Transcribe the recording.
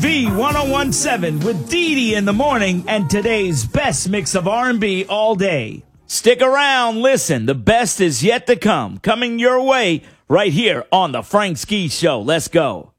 V1017 with Dee Dee in the morning and today's best mix of R&B all day. Stick around, listen, the best is yet to come. Coming your way right here on the Frank Ski Show. Let's go.